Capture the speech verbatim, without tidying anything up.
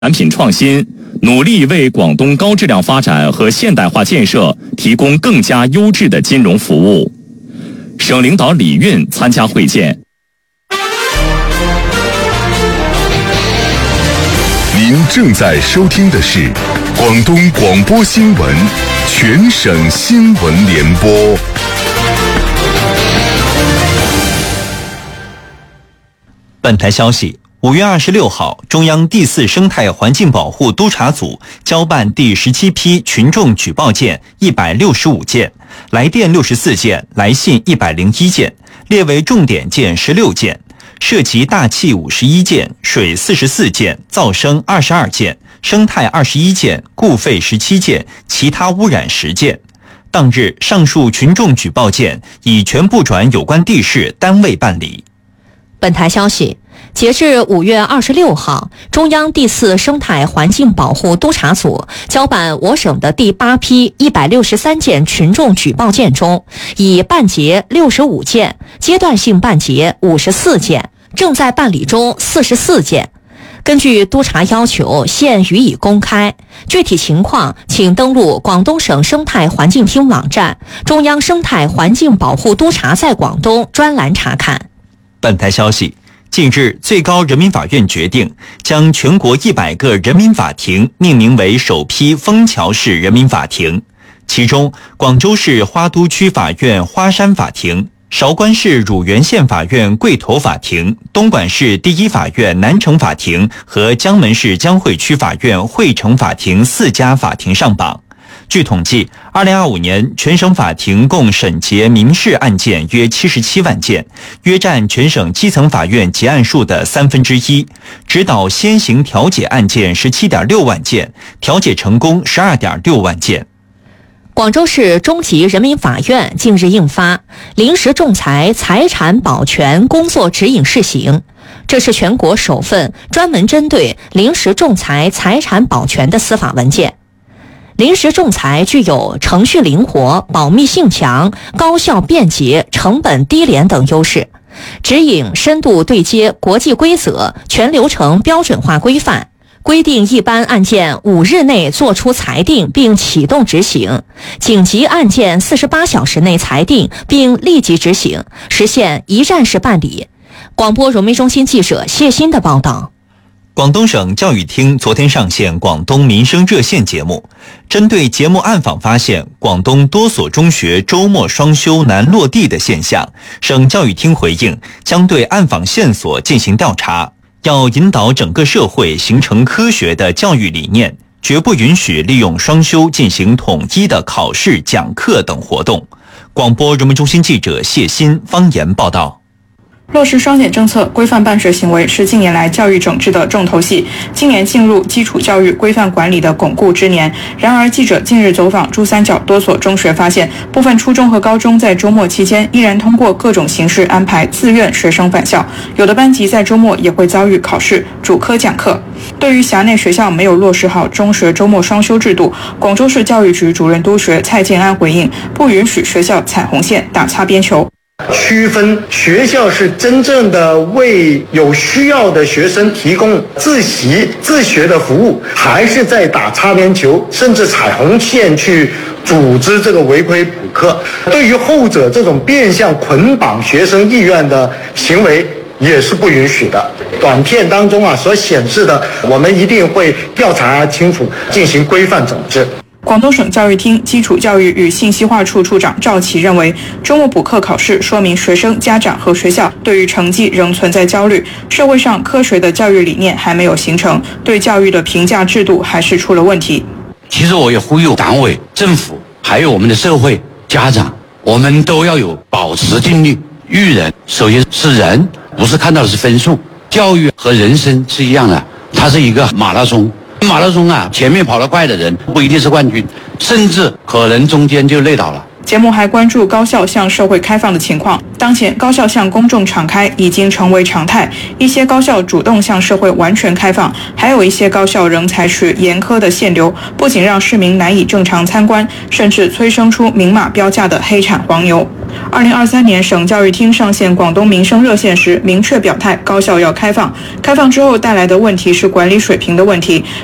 产品创新，努力为广东高质量发展和现代化建设提供更加优质的金融服务。省领导李运参加会见。 您正在收听的是广东广播新闻全省新闻联播。 本台消息，五月二十六号，中央第四生态环境保护督察组交办第十七批群众举报件一百六十五件，来电六十四件，来信一百零一件，列为重点件十六件，涉及大气五十一件，水四十四件，噪声二十二件，生态二十一件，固废十七件，其他污染十件。当日，上述群众举报件已全部转有关地市单位办理。 本台消息，截至五月二十六号，中央第四生态环境保护督察组交办我省的第八批一百六十三件群众举报件中，已办结六十五件，阶段性办结五十四件，正在办理中四十四件。根据督察要求，现予以公开。具体情况，请登录广东省生态环境厅网站、中央生态环境保护督察在广东专栏查看。 本台消息，近日，最高人民法院决定将全国一百个人民法庭命名为首批枫桥市人民法庭，其中广州市花都区法院花山法庭、韶关市乳源县法院桂头法庭、东莞市第一法院南城法庭和江门市江汇区法院汇城法庭四家法庭上榜。据统计，二零二五年全省法庭共审结民事案件约七十七万件，约占全省基层法院结案数的三分之一。指导先行调解案件十七点六万件，调解成功十二点六万件。 广州市中级人民法院近日印发《临时仲裁财产保全工作指引试行》，这是全国首份专门针对临时仲裁财产保全的司法文件。临时仲裁具有程序灵活、保密性强、高效便捷、成本低廉等优势。指引深度对接国际规则，全流程标准化规范，规定一般案件五日内作出裁定并启动执行，紧急案件四十八小时内裁定并立即执行，实现一站式办理。广播融媒中心记者谢欣的报道。 广东省教育厅昨天上线广东民生热线节目，针对节目暗访发现广东多所中学周末双休难落地的现象，省教育厅回应将对暗访线索进行调查，要引导整个社会形成科学的教育理念，绝不允许利用双休进行统一的考试、讲课等活动。广播人民中心记者谢欣方言报道。 落实双减政策，规范办学行为是近年来教育整治的重头戏。今年进入基础教育规范管理的巩固之年。然而，记者近日走访珠三角多所中学，发现部分初中和高中在周末期间依然通过各种形式安排自愿学生返校，有的班级在周末也会遭遇考试、主科讲课。对于辖内学校没有落实好中学周末双休制度，广州市教育局主任督学蔡建安回应，不允许学校踩红线、打擦边球。 区分学校是真正的为有需要的学生提供自习自学的服务，还是在打擦边球，甚至踩红线去组织这个违规补课。对于后者这种变相捆绑学生意愿的行为也是不允许的。短片当中啊所显示的，我们一定会调查清楚，进行规范整治。 广东省教育厅基础教育与信息化处处长赵琦认为，周末补课考试说明学生、家长和学校对于成绩仍存在焦虑，社会上科学的教育理念还没有形成，对教育的评价制度还是出了问题。 其实我也呼吁党委、政府还有我们的社会、家长，我们都要有保持纪律、育人。首先是人，不是看到的是分数。教育和人生是一样的，它是一个马拉松。马拉松啊，前面跑得快的人不一定是冠军，甚至可能中间就累倒了。 节目还关注高校向社会开放的情况。当前高校向公众敞开已经成为常态，一些高校主动向社会完全开放，还有一些高校仍采取严苛的限流，不仅让市民难以正常参观，甚至催生出明码标价的黑产黄牛。 二零二三年省教育厅上线广东民生热线时，明确表态高校要开放，开放之后带来的问题是管理水平的问题。